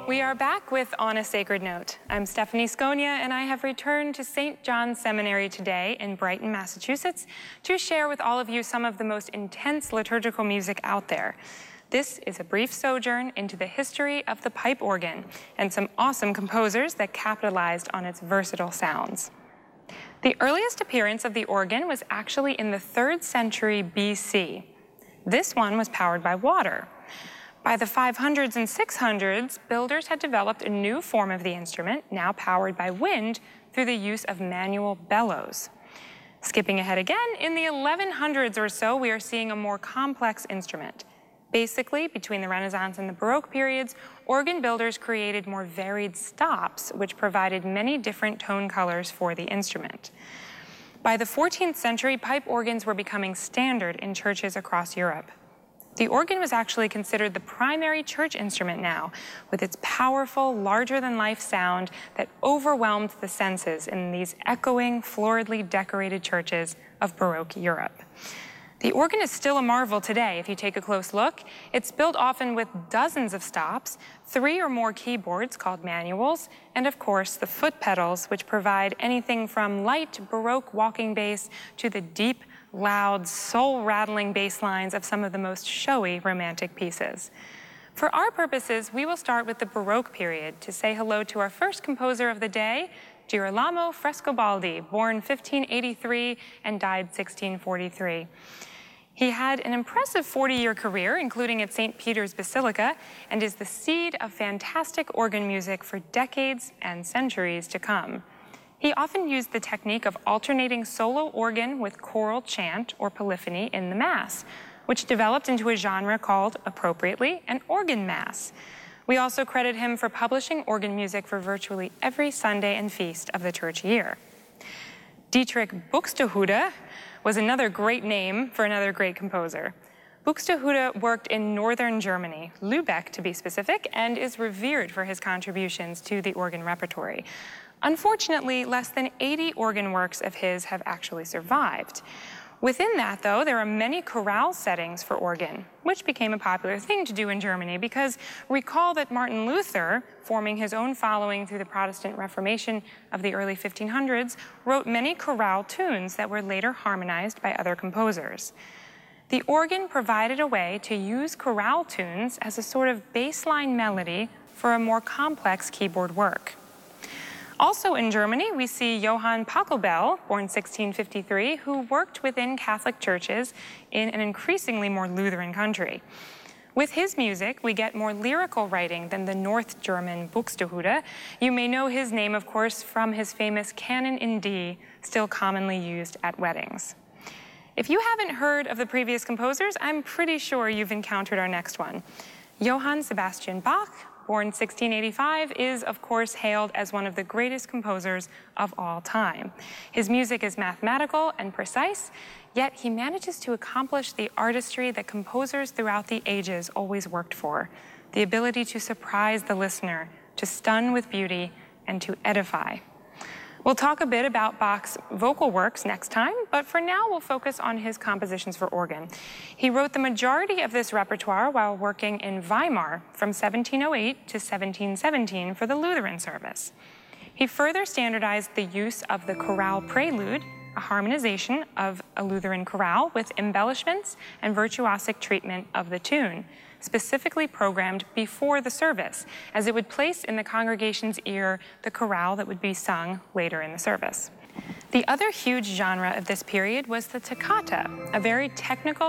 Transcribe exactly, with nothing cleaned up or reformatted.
We are back with On a Sacred Note. I'm Stephanie Sconia, and I have returned to Saint John's Seminary today in Brighton, Massachusetts, to share with all of you some of the most intense liturgical music out there. This is a brief sojourn into the history of the pipe organ and some awesome composers that capitalized on its versatile sounds. The earliest appearance of the organ was actually in the third century B C. This one was powered by water. By the five hundreds and six hundreds, builders had developed a new form of the instrument, now powered by wind through the use of manual bellows. Skipping ahead again, in the eleven hundreds or so, we are seeing a more complex instrument. Basically, between the Renaissance and the Baroque periods, organ builders created more varied stops, which provided many different tone colors for the instrument. By the fourteenth century, pipe organs were becoming standard in churches across Europe. The organ was actually considered the primary church instrument now, with its powerful, larger-than-life sound that overwhelmed the senses in these echoing, floridly decorated churches of Baroque Europe. The organ is still a marvel today if you take a close look. It's built often with dozens of stops, three or more keyboards called manuals, and of course the foot pedals, which provide anything from light Baroque walking bass to the deep, loud, soul-rattling bass lines of some of the most showy romantic pieces. For our purposes, we will start with the Baroque period to say hello to our first composer of the day, Girolamo Frescobaldi, born fifteen eighty-three and died sixteen forty-three. He had an impressive forty-year career, including at Saint Peter's Basilica, and is the seed of fantastic organ music for decades and centuries to come. He often used the technique of alternating solo organ with choral chant or polyphony in the Mass, which developed into a genre called, appropriately, an organ mass. We also credit him for publishing organ music for virtually every Sunday and feast of the church year. Dietrich Buxtehude was another great name for another great composer. Buxtehude worked in northern Germany, Lübeck to be specific, and is revered for his contributions to the organ repertory. Unfortunately, less than eighty organ works of his have actually survived. Within that, though, there are many chorale settings for organ, which became a popular thing to do in Germany because recall that Martin Luther, forming his own following through the Protestant Reformation of the early fifteen hundreds, wrote many chorale tunes that were later harmonized by other composers. The organ provided a way to use chorale tunes as a sort of baseline melody for a more complex keyboard work. Also in Germany, we see Johann Pachelbel, born sixteen fifty-three, who worked within Catholic churches in an increasingly more Lutheran country. With his music, we get more lyrical writing than the North German Buxtehude. You may know his name, of course, from his famous Canon in D, still commonly used at weddings. If you haven't heard of the previous composers, I'm pretty sure you've encountered our next one. Johann Sebastian Bach, born sixteen eighty-five, is, of course, hailed as one of the greatest composers of all time. His music is mathematical and precise, yet he manages to accomplish the artistry that composers throughout the ages always worked for, the ability to surprise the listener, to stun with beauty, and to edify. We'll talk a bit about Bach's vocal works next time, but for now we'll focus on his compositions for organ. He wrote the majority of this repertoire while working in Weimar from seventeen oh eight to seventeen seventeen for the Lutheran service. He further standardized the use of the chorale prelude, a harmonization of a Lutheran chorale with embellishments and virtuosic treatment of the tune, specifically programmed before the service, as it would place in the congregation's ear the chorale that would be sung later in the service. The other huge genre of this period was the toccata, a very technical